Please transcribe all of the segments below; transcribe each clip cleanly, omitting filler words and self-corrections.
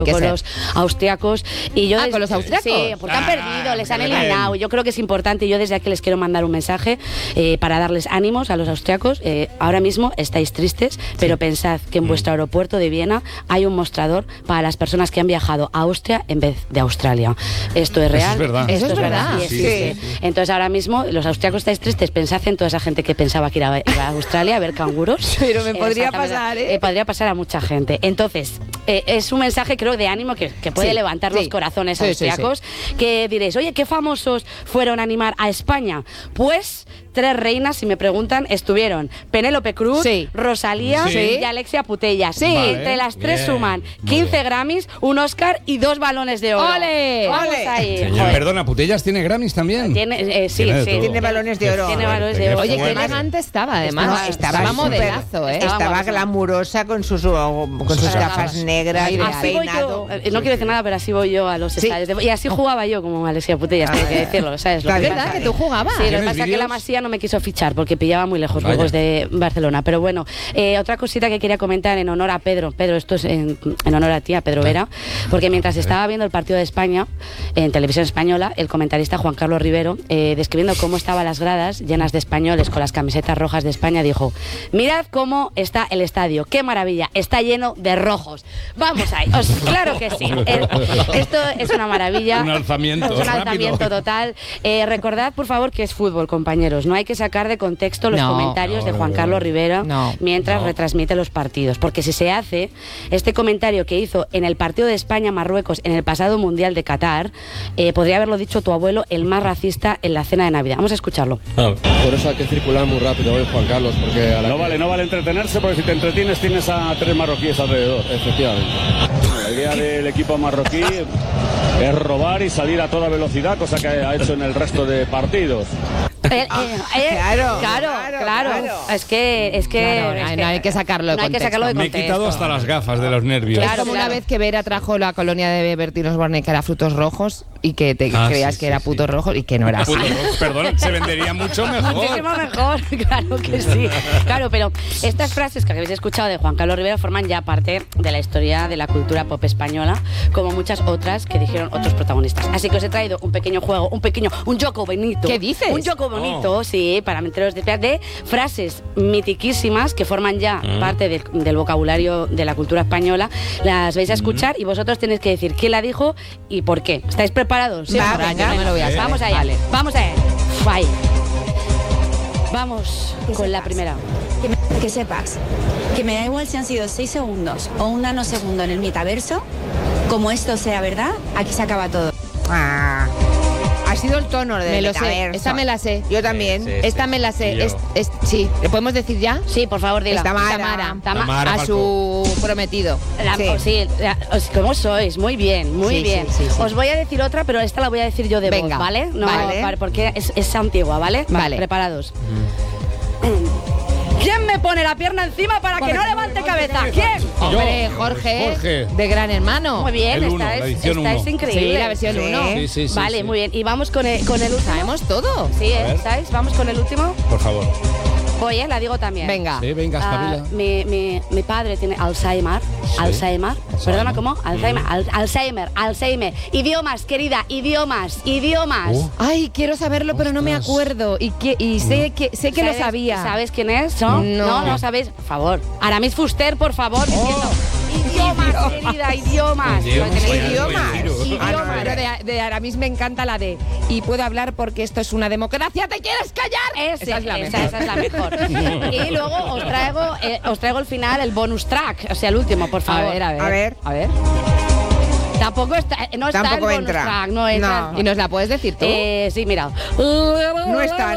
con los austriacos y yo ¿con los austriacos? Sí, porque han perdido, les han eliminado. Yo creo que es importante y yo desde aquí les quiero mandar un mensaje para darles ánimos a los austriacos. Ahora mismo estáis tristes, pero pensad que en vuestro aeropuerto de Viena hay un mostrador para las personas que han viajado a Austria en vez de Australia. Esto es real. Eso es verdad. Sí. Entonces ahora mismo los austriacos estáis tristes, pensad en toda esa gente que pensaba que iba a Australia a ver canguros. Pero me podría pasar, podría pasar a mucha gente. Entonces, es un mensaje, creo, de ánimo que puede levantar los corazones austriacos. Que diréis, oye, ¿qué famosos fueron a animar a España? Pues 3 reinas, si me preguntan, estuvieron Penélope Cruz, Rosalía y Alexia Putellas. Entre las 3 suman 15 Grammys, un Oscar y 2 balones de oro. ¡Ole! Vamos ahí. Perdona, ¿Putellas tiene Grammys también? Tiene balones de oro. Tiene balones de oro. Oye, qué elegante estaba, además. Estaba modelazo, Estaba glamurosa con sus gafas negras, peinado. No quiero decir nada, pero así voy yo a los estadios. Y así jugaba yo como Alexia Putellas, tengo que decirlo, ¿sabes? ¿Es verdad que tú jugabas? Sí, lo que pasa es que la Masía no me quiso fichar porque pillaba muy lejos juegos de Barcelona. Pero bueno, otra cosita que quería comentar en honor a Pedro, esto es en honor a ti, a Pedro Vera, porque mientras estaba viendo el partido de España en televisión española, el comentarista Juan Carlos Rivero, describiendo cómo estaban las gradas llenas de españoles con las camisetas rojas de España, dijo: mirad cómo está el estadio, qué maravilla, está lleno de rojos. Vamos ahí, claro que sí. Esto es una maravilla. Un alzamiento. Es un alzamiento total. Recordad, por favor, que es fútbol, compañeros. No hay que sacar de contexto los comentarios de Juan Carlos Rivero mientras retransmite los partidos. Porque si se hace, este comentario que hizo en el partido de España-Marruecos en el pasado Mundial de Qatar, podría haberlo dicho tu abuelo, el más racista en la cena de Navidad. Vamos a escucharlo. Por eso hay que circular muy rápido hoy, Juan Carlos, porque no vale entretenerse, porque si te entretienes tienes a 3 marroquíes alrededor. Efectivamente. La idea del equipo marroquí es robar y salir a toda velocidad, cosa que ha hecho en el resto de partidos. Claro. Es que no hay que sacarlo de contexto. Me he quitado hasta las gafas de los nervios. Es como una vez que Vera trajo la colonia de Bertín Osborne que era frutos rojos y que te creías que era putos rojos y que no era así. Perdón, se vendería mucho mejor. Muchísimo mejor, claro que sí. Claro, pero estas frases que habéis escuchado de Juan Carlos Rivero forman ya parte de la historia de la cultura pop española, como muchas otras que dijeron otros protagonistas. Así que os he traído un pequeño juego, un joco bonito. ¿Qué dices? Un joco bonito, sí, para meteros de frases mitiquísimas que forman ya parte del vocabulario de la cultura española. Las vais a escuchar y vosotros tenéis que decir quién la dijo y por qué. ¿Estáis preparados? Sí, yo me lo voy a hacer. Vamos allá. Vale. Vamos allá. Bye. Vamos con la primera. Que sepas que me da igual si han sido 6 segundos o un nanosegundo en el metaverso, como esto sea verdad, aquí se acaba todo. Ha sido el tono de me lo sé. Esta me la sé. Yo también. Esta me la sé. Sí. ¿Le podemos decir ya? Sí, por favor, dila. Tamara a su prometido. ¿Cómo sois? Muy bien, muy bien. Sí. Os voy a decir otra, pero esta la voy a decir yo de voz, ¿vale? No, vale, porque es antigua, ¿vale? Vale. Preparados. ¿Quién me pone la pierna encima para que no levante cabeza? ¿Quién? Hombre, Jorge, de Gran Hermano. Muy bien, estáis increíble. Sí, la versión 1. Sí. Vale, muy bien. Y vamos con el último. Sabemos todo. Sí, ¿estáis? Vamos con el último. Por favor. Oye, la digo también. Venga. Sí, venga, espabila. Mi padre tiene Alzheimer. Alzheimer. Perdona, ¿cómo? Alzheimer. Idiomas, querida, idiomas. Ay, quiero saberlo, pero no me acuerdo. Y sé que lo sabía. ¿Sabes quién es? No sabéis. Por favor. Aramis Fuster, por favor, diciendo. Idiomas, querida, idiomas. Pero de Aramis me encanta la de y puedo hablar porque esto es una democracia. ¿Te quieres callar? Esa es la mejor. Y luego os traigo el final, el bonus track, o sea, el último, por favor. A ver. Tampoco está el bonus entra. track, no entra. No. ¿Y nos la puedes decir tú? Sí, mira. No están.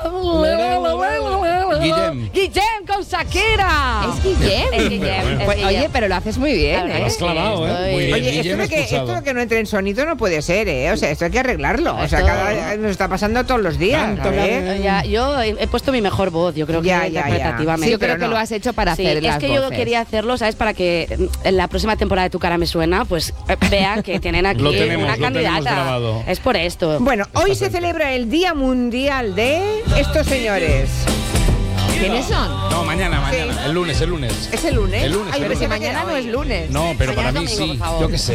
Guillem con Shakira. ¿Es Guillem? Pues, oye, pero lo haces muy bien, Lo has clavado, Muy bien. Oye, esto que no entre en sonido no puede ser, O sea, esto hay que arreglarlo. O sea, nos está pasando todos los días. Yo he puesto mi mejor voz, yo creo que interpretativamente. Sí, yo creo que lo has hecho para hacer las voces. Yo quería hacerlo, ¿sabes? Para que en la próxima temporada de Tu cara me suena, pues vean que tienen aquí una candidata. Es por esto. Bueno, hoy se celebra el Día Mundial de estos señores. ¿Quiénes son? No, mañana. Sí. El lunes. ¿Es el lunes? El lunes. Ay, pero si mañana no es lunes. No, pero Mañana para mí domingo, sí. por favor. Yo qué sé.